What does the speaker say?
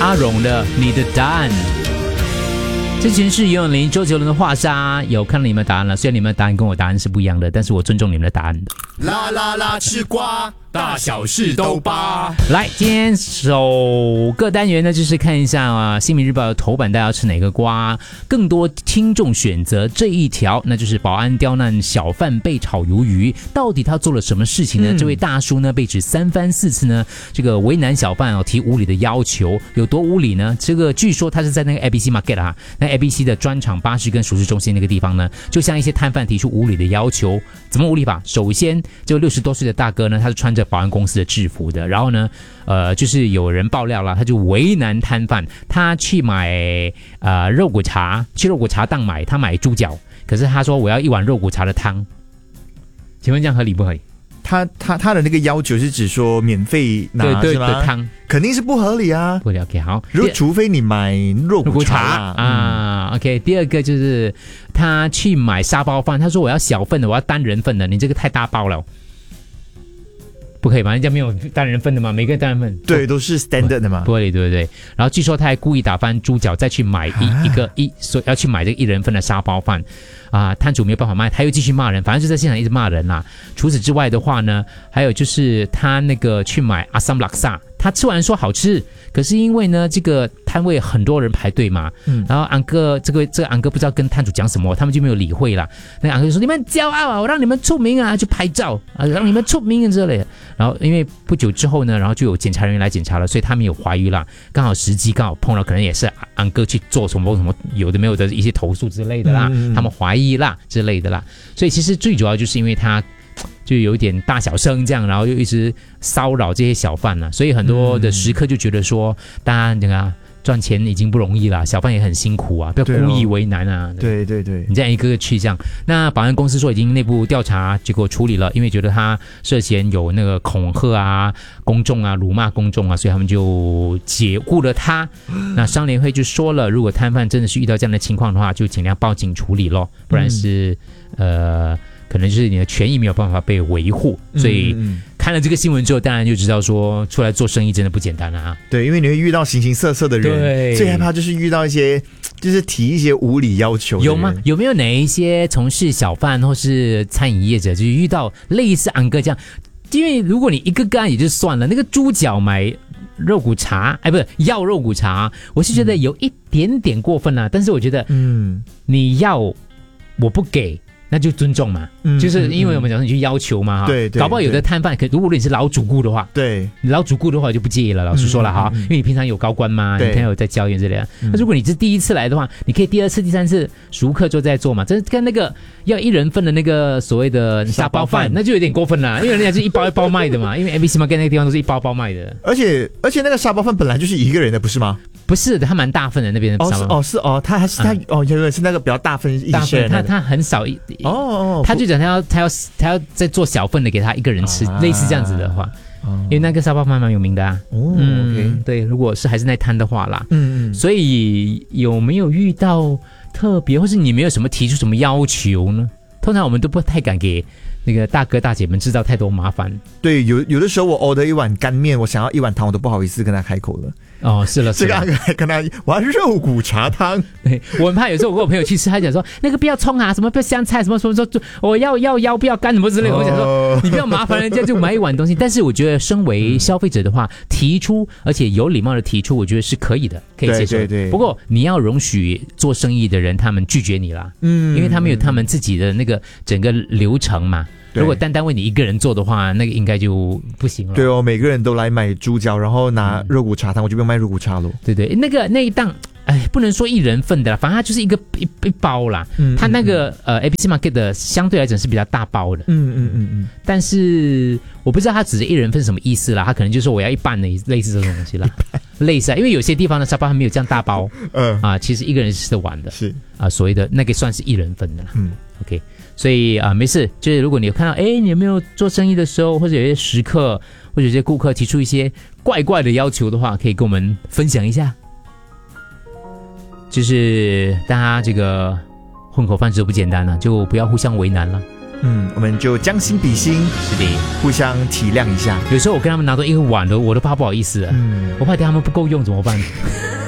阿荣的《你的答案》。之前是游泳林周杰伦的画沙，有看到你们的答案了。虽然你们的答案跟我答案是不一样的，但是我尊重你们的答案的。 啦啦啦，吃瓜，大小事都扒。 来，今天首个单元呢，就是看一下新民日报的头版，大家要吃哪个瓜？更多听众选择这一条，那就是保安刁难小贩被炒鱿鱼，到底他做了什么事情呢？这位大叔呢，被指3番4次呢，这个为难小贩提无理的要求，有多无理呢？这个据说他是在那个 ABC Market 啊，那 ABC 的专场巴士跟熟食中心那个地方呢，就向一些摊贩提出无理的要求。怎么无理法？首先，这个60多岁的大哥呢，他是穿着保安公司的制服的，然后呢，就是有人爆料了，他就为难摊贩，他去买肉骨茶，去肉骨茶档买，他买猪脚，可是他说我要一碗肉骨茶的汤，请问这样合理不合理？ 他的那个要求是指说免费拿对是吗？ 的汤肯定是不合理啊， 不了解。好， 除非你买肉骨茶啊。OK， 第二个就是他去买沙包饭，他说我要小份的，我要单人份的，你这个太大包了。不可以吧？人家没有单人份的嘛，每个人单人份， 对，都是 standard 的嘛， 不合理，对不对？然后据说他还故意打翻猪脚，再去买所以要去买这个1人份的沙包饭啊，摊主没有办法卖，他又继续骂人，反正就在现场一直骂人啦。除此之外的话呢，还有就是他那个去买阿萨姆拉萨，他吃完说好吃，可是因为呢这个摊位很多人排队嘛，然后安哥这个安哥不知道跟摊主讲什么，他们就没有理会啦。那个安哥就说：“你们骄傲啊，我让你们出名啊，去拍照啊，让你们出名之类的。”然后因为不久之后呢，然后就有检察人员来检查了，所以他们有怀疑啦，刚好时机刚好碰到，可能也是安哥去做什么有的没有的一些投诉之类的啦，他们怀疑啦之类的啦，所以其实最主要就是因为他就有一点大小声这样，然后又一直骚扰这些小贩啦，所以很多的食客就觉得说，大家这个赚钱已经不容易啦，小贩也很辛苦啊，不要故意为难啊。 对， 你这样一个个去这样，那保安公司说已经内部调查，结果处理了，因为觉得他涉嫌有那个恐吓啊、公众啊、辱骂公众啊，所以他们就解雇了他。那商联会就说了，如果摊贩真的是遇到这样的情况的话，就尽量报警处理咯，不然是可能就是你的权益没有办法被维护，所以看了这个新闻之后，当然就知道说出来做生意真的不简单啊。 对，因为你会遇到形形色色的人， 对， 最害怕就是遇到一些就是提一些无理要求的人。 有吗？有没有哪一些从事小贩或是餐饮业者，就是遇到类似安哥这样？因为如果你一个个案也就算了，那个猪脚买肉骨茶，不是要肉骨茶，我是觉得有一点点过分啦。但是我觉得，你要我不给。那就尊重嘛，就是因为我们讲说你去要求嘛， 对， 搞不好有的摊贩，如果你是老主顾的话， 对， 你老主顾的话我就不介意了，老实说了哈，因为你平常有高官嘛，你平常有在教育之类的。那如果你是第一次来的话，你可以第2次、第3次熟客就在做嘛，这跟那个要1人份的那个所谓的沙包饭，那就有点过分了，因为人家是一包一包卖的嘛，因为 ABC Market 那个地方都是一包包卖的， 而且那个沙包饭本来就是一个人的，不是吗？ 不是的，它蛮大份的那边的沙包。 他还是原来是那个比较大份一些， 他很少他就讲他要再做小份的给他一个人吃，类似这样子的话，因为那个沙包饭蛮有名的啊。 OK， 对，如果是还是那摊的话啦，所以有没有遇到特别，或是你没有什么提出什么要求呢？通常我们都不太敢给那个大哥大姐们制造太多麻烦。 对，有的时候我 order 一碗干面，我想要一碗汤，我都不好意思跟他开口了。 是了， 这个还跟他我要肉骨茶汤。 对，我很怕有时候我跟我朋友去吃，他讲说那个不要葱啊，什么不要香菜，什么我要腰不要干什么之类的。我想说你不要麻烦人家，就买一碗东西。但是我觉得身为消费者的话，提出而且有礼貌的提出，我觉得是可以的，可以接受。 对。 不过你要容许做生意的人他们拒绝你啦，因为他们有他们自己的那个整个流程嘛。如果单为你一个人做的话，那个应该就不行了。 对哦，每个人都来买猪脚，然后拿肉骨茶汤，我就不用卖肉骨茶了。 对，那一档，不能说1人份的啦，反正它就是一个一包啦。它那个ABC Market 的相对来讲是比较大包的。但是我不知道它指的1人份是什么意思啦，它可能就是说我要一半的类似这种东西啦，类似啊，因为有些地方的沙包还没有这样大包，其实一个人是吃得完的， 是所谓的那个算是1人份的啦。OK。所以没事，就是如果你有看到，你有没有做生意的时候，或者有些食客或者有些顾客提出一些怪怪的要求的话，可以跟我们分享一下。就是大家这个混口饭吃都不简单了，就不要互相为难了。 我们就将心比心， 是的， 互相体谅一下。 有时候我跟他们拿到一个碗的，我都怕不好意思了，我怕等他们不够用怎么办？